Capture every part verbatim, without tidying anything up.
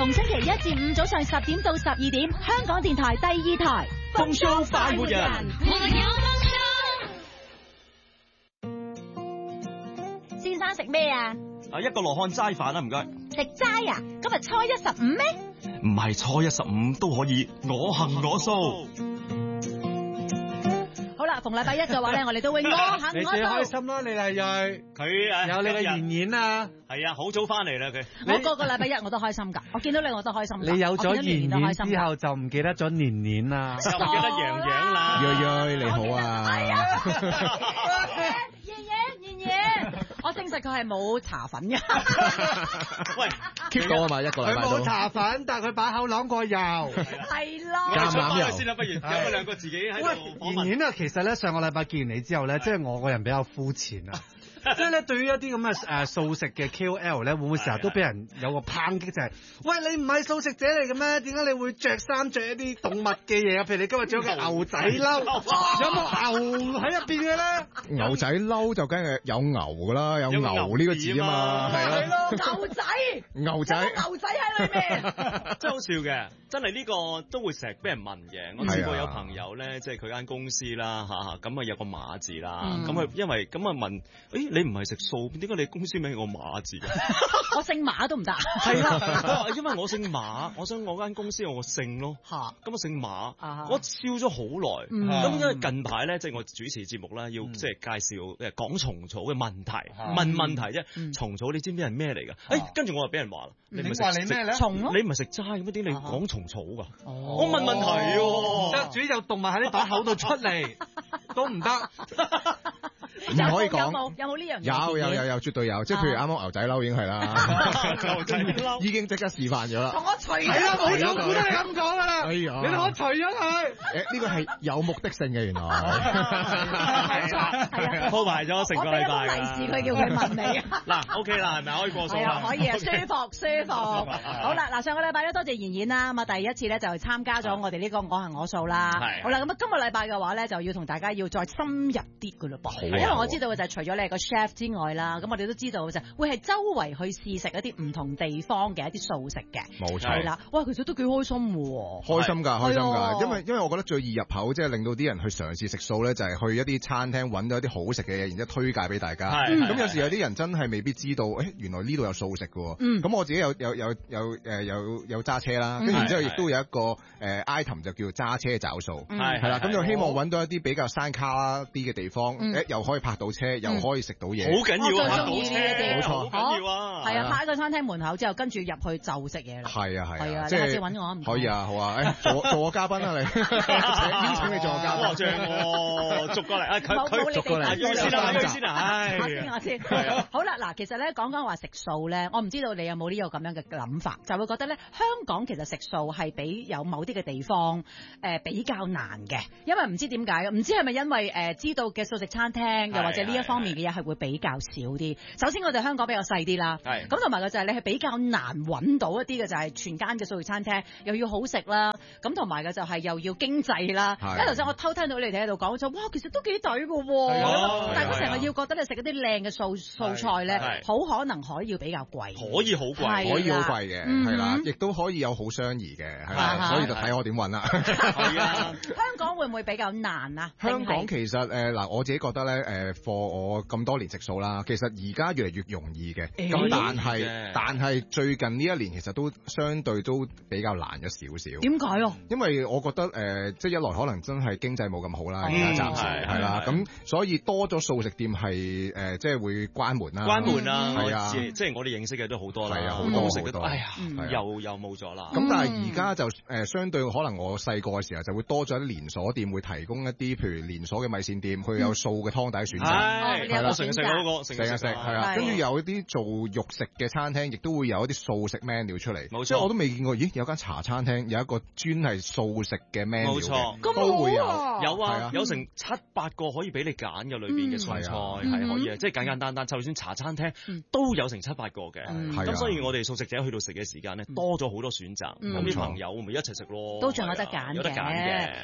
逢星期一至五早上十點到十二點，香港電台第二台風騷快活人。 先生食咩啊？ 啊，一個羅漢齋飯啦，唔該。 食齋啊？今日初一十五咩？ 唔係初一十五都可以，我行我素。 好啦，逢禮拜一嘅話咧，我哋都會我行我素。 你最開心咯，李麗蕊。 佢誒有你嘅妍妍啊。 係啊，好早翻嚟啦佢。 我個個禮拜一我都開心㗎，我見到你我都開心㗎。 你有咗妍妍之之後就唔記得咗年年啦。 又唔記得洋洋啦。 蕊蕊你好啊。 係啊。爺爺爺爺，我證實佢係冇茶粉嘅。 喂 ，keep 到啊嘛，一個禮拜都。 佢冇茶粉，但係佢把口啷過油。 係咯。 出翻去先啦，不如有冇兩個自己喺度訪問？ 妍妍啊，其實咧上個禮拜見完你之後咧，即係我個人比較膚淺啊。即係咧，對於一啲咁嘅誒素食嘅 K O L 咧，會唔會成日都俾人有個抨擊，就係、是、喂，你唔係素食者嚟嘅咩？點解你會着衫着一啲動物嘅嘢啊？譬如你今日着個牛仔褸，有冇牛喺入邊嘅咧？ 牛仔褸就梗係有牛㗎啦，有牛呢個字啊嘛，係係咯，牛仔， 牛仔， 牛仔喺裏面， 真係好笑嘅，真係呢個都會成日俾人問嘅。我試過有朋友咧，即係佢間公司啦嚇嚇，咁啊有個馬字啦，咁佢、嗯、因為咁啊問，誒你唔係食素，點解你公司名有個馬字嘅？ 我姓馬都唔得。 係啦，因為我姓馬，我想我間公司有個姓咯。嚇，咁我姓馬， 啊、 我笑咗好耐。咁、嗯、因為近排咧，即、就、係、是、我主持節目啦，要即係介紹誒講蟲草嘅問題，嗯、問問題啫。嗯、蟲草你知唔知係咩嚟㗎？誒、啊，跟住、欸、我就俾人話啦，你唔係食咩咧？蟲咯，你唔係食齋嘅咩？點你講蟲草㗎？哦、我問問題喎， 得，主要有動物喺呢把口度出嚟都唔得。 唔可以講， 有冇有冇呢樣嘢？ 有有有有，絕對有。即係譬如啱啱牛仔褸已經係啦， 牛仔褸已經即刻示範咗啦。 同我除咗係啦，冇錯，估得你咁講㗎啦。 哎呀， 你同我除咗佢。 誒，呢個係有目的性嘅，原來。 係啊， 鋪排咗成個禮拜㗎。 我俾利是佢叫佢問你。 嗱 ，OK 啦，係咪可以過數啦？ 可以啊，舒服舒服。好啦，嗱，上個禮拜咧多謝妍妍啦，咁啊第一次咧就參加咗我哋呢個我行我素啦。係。好啦，咁啊今個禮拜嘅話咧就要同大家要再深入啲㗎嘞噃。因為我知道嘅就係除咗你係個 chef 之外啦，咁我哋都知道就會係周圍去試食一啲唔同地方嘅一啲素食嘅。 冇錯。 係啦，哇，其實都幾開心喎。 開心㗎，開心㗎，因為因為我覺得最易入口，即係令到啲人去嘗試食素咧，就係去一啲餐廳揾到一啲好食嘅嘢，然之後推介俾大家。咁有時有啲人真係未必知道，誒原來呢度有素食㗎喎。咁我自己有有有有誒有有揸車啦，跟住然之後亦都有一個誒 item 就叫做揸車找素。係係啦，咁就希望揾到一啲比較山卡啲嘅地方，誒又可以泊到車，又可以食到嘢。 好緊要啊！ 泊到車， 冇錯， 好緊要啊！ 係啊，泊喺個餐廳門口之後，跟住入去就食嘢啦。 係啊係啊， 即係下次揾我唔可以啊，好啊，誒做做我嘉賓啊你，邀請你做我嘉賓。 正喎，逐過嚟啊！佢佢逐過嚟， 要先啊，要先啊！唉， 我先我先。好啦，嗱，其實咧講講話食素咧，我唔知道你有冇呢個咁樣嘅諗法，就會覺得咧香港其實食素係比有某啲嘅地方誒比較難嘅，因為唔知點解，唔知係咪因為誒知道嘅素食餐廳又或者呢一方面嘅嘢係會比較少啲。首先我哋香港比較細啲啦，咁同埋個就係你係比較難揾到一啲嘅就係全間嘅素食餐廳，又要好食啦，咁同埋嘅就係又要經濟啦。因為頭先我偷聽到你哋喺度講就，哇，其實都幾抵嘅喎，但係佢成日要覺得你食嗰啲靚嘅素素菜咧，好可能可以比較貴， 可以好貴， 可以好貴嘅，係啦，亦都可以有好相宜嘅，係啦，所以就睇我點揾啦。 係啊， 香港會唔會比較難啊？ 香港其實誒嗱，我自己覺得咧誒，for我咁多年食素啦，其實而家越嚟越容易嘅，咁但係但係最近呢一年其實都相對都比較難咗少少。 點解啊？ 因為我覺得誒，即係一來可能真係經濟冇咁好啦，而家暫時係啦，咁所以多咗素食店係誒，即係會關門啦。 關門啦， 係啊， 即係我哋認識嘅都好多啦， 係啊，好多食得，哎呀，又又冇咗啦。 咁但係而家就誒，相對可能我細個嘅時候就會多咗啲連鎖店會提供一啲，譬如連鎖嘅米線店，佢有素嘅湯底選擇。係啦，成日食嗰個，成日食係啊，跟住有一啲做肉食嘅餐廳，亦都會有一啲素食 menu 出嚟。冇錯，即係我都未見過，咦？有間茶餐廳有一個專係素食嘅 menu，冇錯，都會有， 有啊，有成七八個可以俾你揀嘅裏邊嘅餸菜係可以啊，即係簡簡單單，就算茶餐廳都有成七八個嘅。咁所以我哋素食者去到食嘅時間咧，多咗好多選擇。咁啲朋友咪一齊食咯， 都仲有得揀嘅。 有得揀嘅。 咁啊，你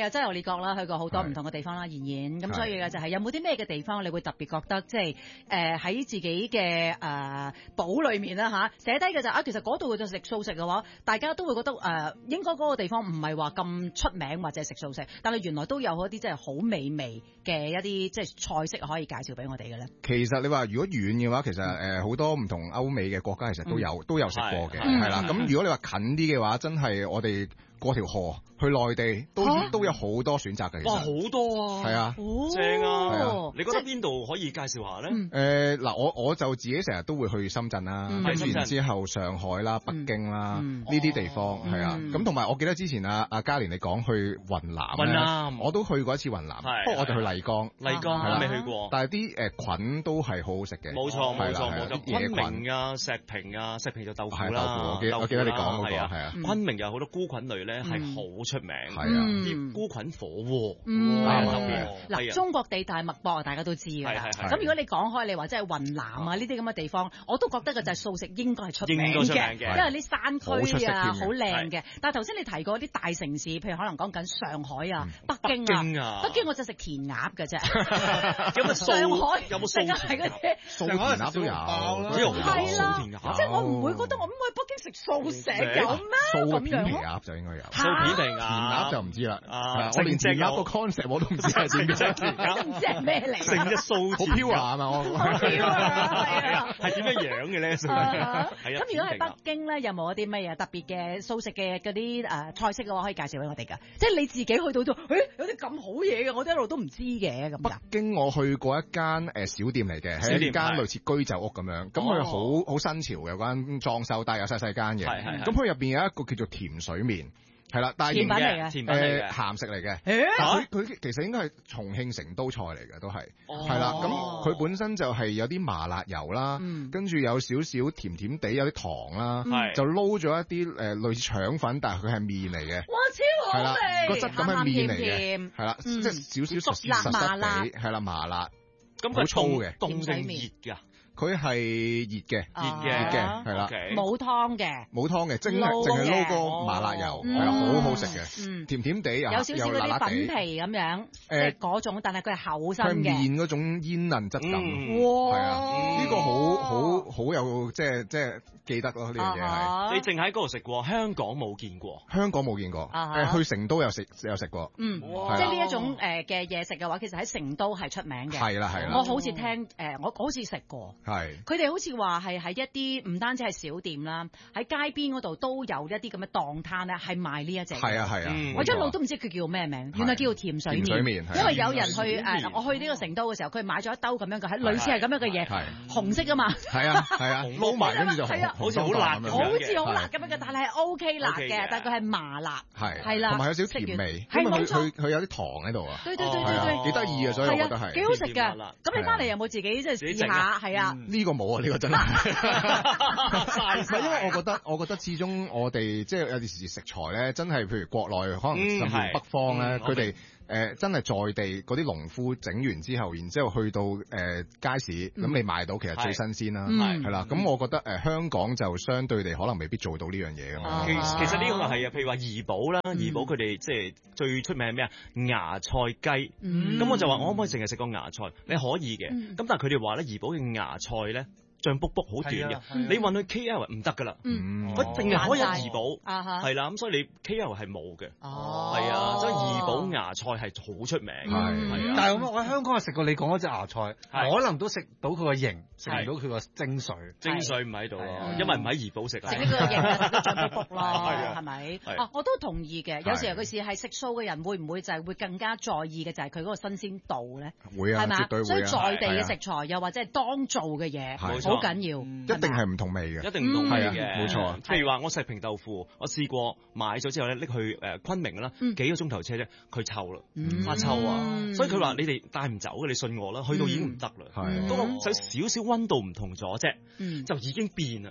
又周遊列國啦，去過好多唔同嘅地方啦，然然咁，所以嘅就係有冇啲咩嘅地方你會特別覺得即係誒喺自己嘅誒堡裏面啦嚇寫低嘅就啊，其實嗰度就食素食嘅話，大家都會覺得誒、呃、應該嗰個地方唔係話咁出名或者食素食，但係原來都有一啲即係好美味嘅一啲即係菜式可以介紹俾我哋嘅咧。 其實你話如果遠嘅話，其實誒好多唔同歐美嘅國家其實都有、嗯、都有食過嘅，係啦。咁、嗯、如果你話近啲嘅話，真係我哋過條河去內地都、啊、都有好多選擇嘅。 哇，好多啊！係啊，正啊！啊你覺得邊度可以介紹下咧？誒、 嗯、嗱、呃，我我就自己成日都會去深圳啦，跟、嗯、住然之後上海啦、北京啦呢啲、嗯、地方係、哦、啊。咁同埋我記得之前啊阿嘉蓮你講去雲南，雲南我都去過一次雲南，不過我就去麗江，麗江我未去過。但係啲誒菌都係好好食嘅，冇錯冇錯冇錯。昆明啊、石屏啊、石屏就豆腐啦，我記我記得你講嗰個係啊。昆明有好多菇菌類咧係好出名，係啊，啲菇菌火鍋，係特別。嗱，中國地大物博，大家都知㗎啦。咁如果你講開，你話即係雲南啊呢啲咁嘅地方，我都覺得嘅就係素食應該係出名嘅，因為啲山區啊好靚嘅。但係頭先你提過啲大城市，譬如可能講緊上海啊、北京啊，北京我就食填鴨嘅啫。 有冇上海有冇素係嗰啲素填鴨都有， 係啦，即係我唔會覺得我唔去北京食素食有咩素片皮鴨就應該有， 素片皮鴨填鴨就唔知啦。 啊， 我連填鴨個 concept 我都唔知係點嘅， 唔知係咩嚟， 成隻素好飄華啊嘛，我飄啊， 係點樣樣嘅咧？ 咁如果喺北京咧，有冇一啲乜嘢特別嘅素食嘅嗰啲誒菜式嘅話，可以介紹俾我哋㗎？即係你自己去到都，誒有啲咁好嘢嘅，我哋一路都唔知嘅咁。 北京我去過一間誒小店嚟嘅，係一間類似居酒屋咁樣，咁佢好好新潮嘅嗰間裝修，但係有細細間嘅，咁佢入邊有一個叫做甜水麵。係啦，但係甜品嚟嘅， 甜品嚟嘅， 鹹食嚟嘅。 誒， 佢佢其實應該係重慶成都菜嚟嘅，都係。係啦，咁佢本身就係有啲麻辣油啦，跟住有少少甜甜地，有啲糖啦，就撈咗一啲誒類似腸粉，但係佢係麵嚟嘅。 哇，超好味！ 個質感係麵嚟嘅，係啦，即係少少實實實地，係啦麻辣。 咁佢粗嘅，凍定熱㗎？佢係熱嘅，熱嘅，熱嘅，係啦， 冇湯嘅， 冇湯嘅，蒸係淨係撈個麻辣油，係啦，好好食嘅，甜甜地，有少少嗰啲粉皮咁樣，即係嗰種，但係佢係厚身嘅，佢麵嗰種煙韌質感，係啊，呢個好好好有即係即係記得咯，呢樣嘢係。 你淨喺嗰度食過，香港冇見過， 香港冇見過，誒去成都有食有食過， 嗯，即係呢一種誒嘅嘢食嘅話，其實喺成都係出名嘅， 係啦係啦， 我好似聽誒，我好似食過。 係， 佢哋好似話係喺一啲唔單止係小店啦，喺街邊嗰度都有一啲咁嘅檔攤咧，係賣呢一隻。 係啊係啊， 我一路都唔知佢叫咩名，原來叫做甜水麵。 甜水麵， 因為有人去誒，我去呢個成都嘅時候，佢買咗一兜咁樣嘅，係類似係咁樣嘅嘢，紅色㗎嘛。 係啊係啊，撈埋跟住就紅， 好似好辣咁樣， 好似好辣咁樣嘅，但係係 O K 辣嘅，但係佢係麻辣。 係係啦， 同埋有少少甜味，因為佢佢佢有啲糖喺度啊。 對對對對對， 幾得意啊，所以我覺得係幾好食㗎。咁你翻嚟有冇自己即係試下？係啊， 呢個冇啊，呢個真係。唔係因為我覺得，我覺得始終我哋即係有啲時食材咧，真係譬如國內可能甚至北方咧，佢哋誒真係在地嗰啲農夫整完之後，然之後去到誒、呃、街市，咁、嗯、你賣到其實最新鮮啦，係啦。咁我覺得誒、呃、香港就相對地可能未必做到呢樣嘢㗎嘛。 其其實呢個係啊，譬如話怡寶啦，怡寶佢哋即係最出名係咩啊？芽菜雞。咁、嗯、我就話我可唔可以淨係食個芽菜？你可以嘅。咁、嗯、但係佢哋話咧，怡寶嘅芽菜咧，醬卜卜好短嘅，你運去 K L 唔得㗎啦，佢淨係可以有怡寶，係啦，咁所以你 K L 係冇嘅，係啊，所以怡寶芽菜係好出名，係啊。 但係我喺香港係食過你講嗰隻芽菜，可能都食到佢個型，食唔到佢個精髓， 精髓唔喺度啊，因為唔喺怡寶食啊， 食呢個型啊，食個醬卜卜咯，係咪？啊，我都同意嘅，有時尤其是係食素嘅人，會唔會就係會更加在意嘅就係佢嗰個新鮮度咧？ 會啊，絕對會啊。 所以在地嘅食材又或者係當造嘅嘢，好緊要， 一定係唔同味嘅， 一定唔同味嘅， 冇錯。 譬如話我石屏豆腐，我試過買咗之後咧，拎去誒昆明啦，幾個鐘頭車啫，佢臭啦，發臭啊，所以佢話你哋帶唔走嘅，你信我啦，去到已經唔得啦，嗰個就少少溫度唔同咗啫，就已經變啦。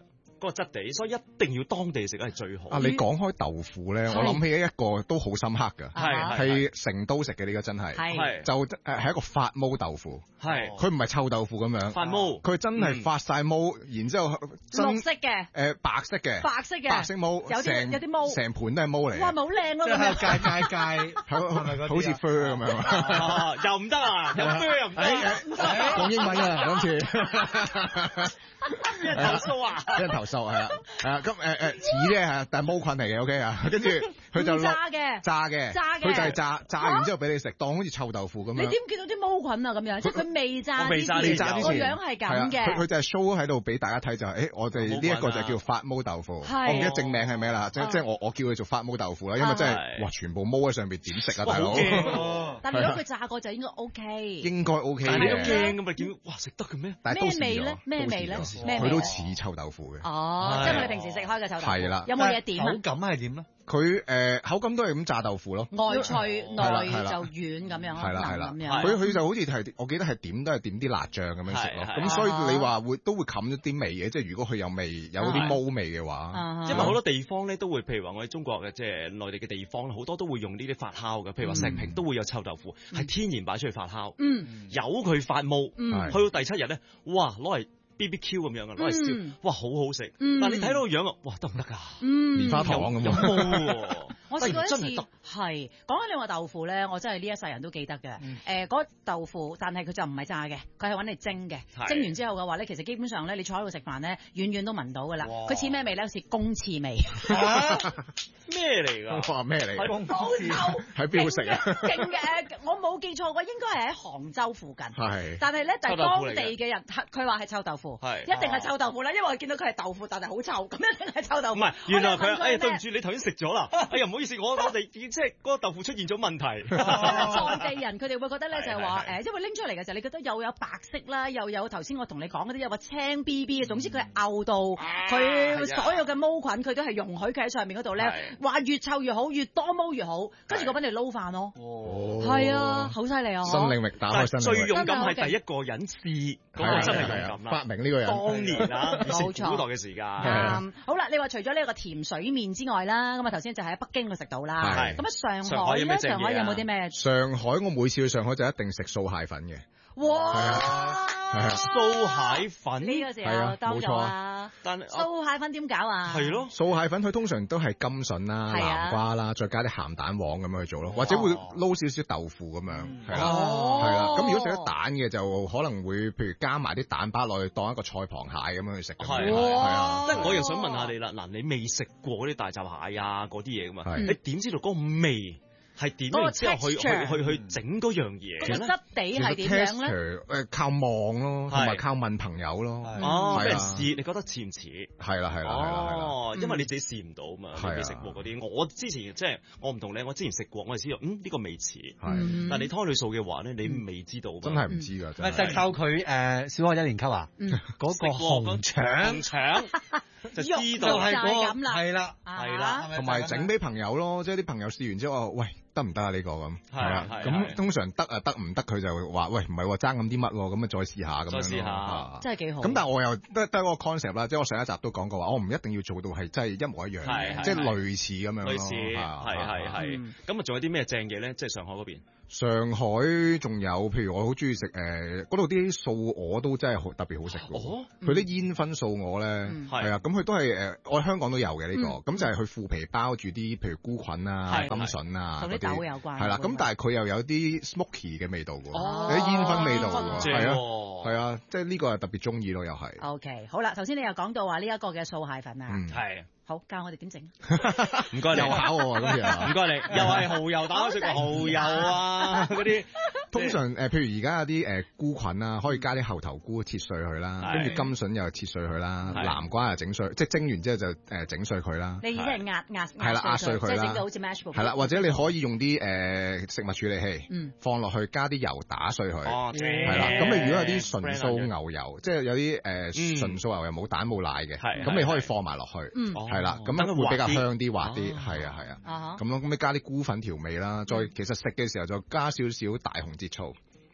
個質地，所以一定要當地食係最好。 啊，你講開豆腐咧，我諗起一個都好深刻㗎， 係係成都食嘅呢個真係， 係就誒係一個發毛豆腐， 係佢唔係臭豆腐咁樣， 發毛， 佢真係發晒毛，然之後綠色嘅， 誒白色嘅， 白色嘅， 白色毛， 有啲有啲毛， 成盤都係毛嚟。 哇，好靚咯咁樣， 界界界， 係咪嗰啲好似 fur 咁樣， 又唔得啊，有 fur 又唔得， 講英文啊，今次。 俾人投訴啊！ 俾人投訴係啦，係啊，咁誒誒似啫係，但係毛菌嚟嘅 OK 啊，跟住佢就炸嘅， 炸嘅， 炸嘅， 佢就係炸炸完之後俾你食，當好似臭豆腐咁樣。 你點見到啲毛菌啊？咁樣，即係佢未炸， 未炸未炸之前， 個樣係咁嘅。 佢佢就係 show 喺度俾大家睇，就係誒我哋呢一個就叫發毛豆腐，我唔記得正名係咩啦，即即係我我叫佢做發毛豆腐啦，因為真係哇全部毛喺上邊點食啊大佬！ 但係如果佢炸過就應該 OK， 應該 OK。 但係你都驚咁嘛？點哇食得嘅咩？ 但係都咩味咧？咩味咧？ 佢都似臭豆腐嘅。 哦，即係我哋平時食開嘅臭豆腐。 係啦。 有冇嘢點啊？ 口感係點咧？ 佢誒口感都係咁炸豆腐咯， 外脆內就軟咁樣， 係啦係啦， 佢佢就好似係我記得係點都係點啲辣醬咁樣食咯，咁所以你話會都會冚咗啲味嘅，即係如果佢有味有啲毛味嘅話， 因為好多地方咧都會，譬如話我哋中國嘅即係內地嘅地方，好多都會用呢啲發酵嘅，譬如話石屏都會有臭豆腐，係天然擺出去發酵，由佢發毛，去到第七日咧，哇攞嚟B B Q 咁樣啊，攞嚟燒，哇好好食！但係你睇到個樣啊，哇得唔得㗎？ 棉花糖咁樣， 有毛喎！ 我試過一次，係講緊你話豆腐咧，我真係呢一世人都記得嘅。誒嗰豆腐，但係佢就唔係炸嘅，佢係揾嚟蒸嘅。蒸完之後嘅話咧，其實基本上咧，你坐喺度食飯咧，遠遠都聞到㗎啦。佢似咩味咧？好似公廁味。 咩嚟㗎？ 哇咩嚟？ 喺廣州喺邊度食啊？ 勁嘅，我冇記錯嘅，應該係喺杭州附近。 係。 但係咧，就係當地嘅人，佢話係臭豆腐， 係一定係臭豆腐啦，因為我見到佢係豆腐，但係好臭，咁一定係臭豆腐。 唔係，原來佢誒對唔住，你頭先食咗啦。哎呀唔好意思，我我哋即係嗰個豆腐出現咗問題。 在地人佢哋會覺得咧就係話誒，因為拎出嚟嘅時候，你覺得又有白色啦，又有頭先我同你講嗰啲有個青 B B 嘅，總之佢係漚到佢所有嘅毛菌，佢都係容許佢喺上面嗰度咧，話越臭越好，越多毛越好，跟住嗰班嚟撈飯咯。哦，係啊，好犀利啊！ 新領域打開新領域。 最勇敢係第一個人試，嗰個真係勇敢啦！ 發明呢個人， 當年啊，冇錯，古代嘅時間。 好啦，你話除咗呢個甜水麵之外啦，咁啊頭先就喺北京度食到啦。咁啊上海咧，上海有冇啲咩？ 上海我每次去上海就一定食素蟹粉嘅。 哇！ 素蟹粉呢個時候當咗啦。 但係素蟹粉點搞啊？ 係咯， 素蟹粉佢通常都係甘筍啦、南瓜啦，再加啲鹹蛋黃咁樣去做咯，或者會撈少少豆腐咁樣，係啦，係啦。咁如果食得蛋嘅就可能會譬如加埋啲蛋白落去當一個菜螃蟹咁樣去食。 係係啊，即係我又想問下你啦，嗱你未食過嗰啲大閘蟹啊嗰啲嘢㗎嘛？你點知道嗰個味？係點然之後去去去去整嗰樣嘢？ 個質地係點樣咧？ 誒靠望咯，同埋靠問朋友咯。 哦，俾人試，你覺得似唔似？ 係啦係啦係啦。 哦，因為你自己試唔到嘛，你未食過嗰啲。我之前即係我唔同你，我之前食過，我係知道，嗯呢個味似。係。但係你湯裏素嘅話咧，你未知道。 真係唔知㗎。 唔係就靠佢誒小學一年級啊？嗰個紅腸。 紅腸。就知道係嗰個係啦， 係啦， 同埋整俾朋友咯，即係啲朋友試完之後，喂得唔得啊呢個咁？係啊，咁通常得啊得，唔得佢就話喂唔係喎，爭咁啲乜喎，咁啊再試下咁樣咯。再試下， 真係幾好。 咁但係我又得得嗰個 concept 啦，即係我上一集都講過話，我唔一定要做到係真係一模一樣，即係類似咁樣咯。類似係係係。咁啊仲有啲咩正嘢咧？即係上海嗰邊。上海仲有，譬如我好中意食誒嗰度啲素鵝都真係好特別好食嘅。佢啲煙燻素鵝咧，係啊，咁佢都係誒，我香港都有嘅呢個，咁就係佢腐皮包住啲譬如菇菌啊、甘筍啊嗰啲，同啲豆有關。係啦，咁但係佢又有啲 smoky 嘅味道嘅，有啲煙燻味道嘅，係啊，係啊，即係呢個係特別中意咯，又係。OK， 好啦，頭先你又講到話呢一個嘅素蟹粉啊， 係。 好，教我哋點整。 唔該你， 又考我咁樣。唔該你，又係蠔油打開食個蠔油啊嗰啲。 通常誒，譬如而家有啲誒菇菌啦，可以加啲猴頭菇切碎佢啦，跟住甘筍又切碎佢啦，南瓜又整碎，即係蒸完之後就誒整碎佢啦。 你意思係壓壓係啦，壓碎佢啦， 即係整到好似 mash 係啦，或者你可以用啲誒食物處理器，放落去加啲油打碎佢。哦，係啦。咁你如果有啲純素牛油，即係有啲誒純素牛油冇蛋冇奶嘅，咁你可以放埋落去。係啦，咁樣會比較香啲、滑啲，係啊係啊，咁咯，咁你加啲菇粉調味啦，再其實食嘅時候就加少少大紅浙醋，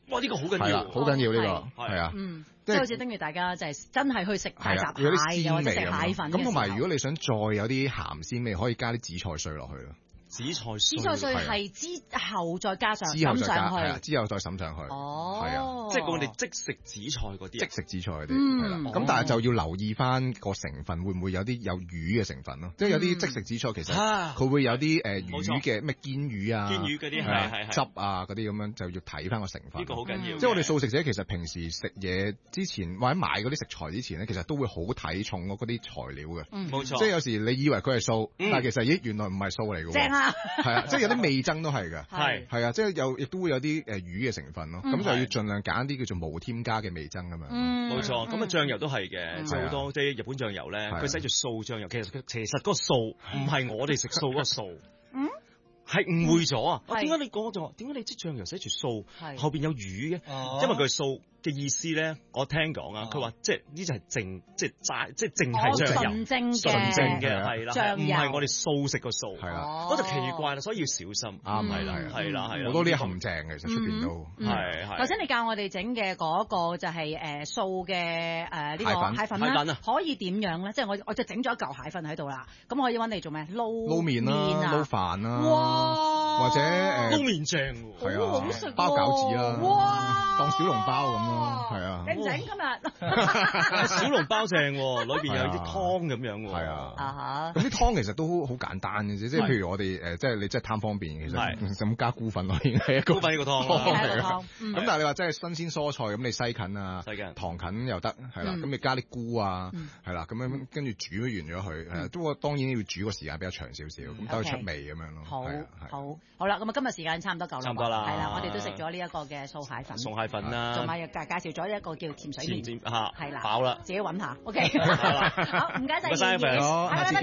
哇！呢個好緊要， 好緊要呢個係啊。 嗯，即係好似等於大家就係真係去食大閘蟹，又或者食蟹粉。 咁同埋如果你想再有啲鹹鮮味，可以加啲紫菜碎落去咯。 紫菜碎， 紫菜碎係之後再加上， 之後再加， 係啊， 之後再滲上去。 哦， 係啊， 即係我哋即食紫菜嗰啲， 即食紫菜嗰啲係啦。咁但係就要留意翻個成分，會唔會有啲有魚嘅成分咯？即係有啲即食紫菜其實佢會有啲誒魚嘅咩堅魚啊、 堅魚嗰啲係係汁啊嗰啲咁樣，就要睇翻個成分。 呢個好緊要。 即係我哋素食者其實平時食嘢之前或者買嗰啲食材之前咧，其實都會好睇重嗰啲材料嘅。 冇錯。 即係有時你以為佢係素，但係其實咦原來唔係素嚟嘅。 正啊！ 係啊，即係有啲味噌都係㗎。 係係啊，即係有亦都會有啲誒魚嘅成分咯。咁就要盡量揀啲叫做無添加嘅味噌咁樣。 冇錯。咁啊醬油都係嘅，即係好多即係日本醬油咧，佢寫住素醬油，其實其實嗰個素唔係我哋食素嗰個素。嗯。係誤會咗啊！點解你講咗？點解你支醬油寫住素，後邊有魚嘅？因為佢係素嘅意思咧，我聽講啊，佢話即係呢就係淨，即係齋，即係淨係醬油， 純正嘅， 純正嘅係啦，唔係我哋素食個素， 係啦， 我就奇怪啦，所以要小心。啱係啦，係啦，係啦， 好多呢啲陷阱其實出邊都係係。 頭先你教我哋整嘅嗰個就係誒素嘅誒呢個蟹粉啦，可以點樣咧？即係我我就整咗一嚿蟹粉喺度啦，咁可以揾你做咩？撈撈麵啦，撈飯啦， 哇！ 或者誒撈麵正喎， 係啊， 好食， 包餃子啦， 哇， 當小籠包咁咯，係啊， 整唔整今日？ 小籠包正喎，裏邊有啲湯咁樣喎， 係啊， 啊咁啲湯其實都好簡單嘅啫，即係譬如我哋誒，即係你真係貪方便，其實咁加菇粉咯，已經係一個菇粉呢個湯嚟嘅。咁但係你話真係新鮮蔬菜咁，你西芹啊、糖芹又得，係啦，咁你加啲菇啊，係啦，咁樣跟住煮完咗佢，係不過當然要煮個時間比較長少少，咁等佢出味咁樣咯。 好，好，好啦，咁啊今日時間差唔多夠啦， 差唔多啦， 係啦，我哋都食咗呢一個嘅素蟹粉， 素蟹粉啦， 同埋又介介紹咗一個叫甜水麵， 嚇， 係啦， 飽啦， 自己揾下，OK，好，唔該曬， 唔該曬，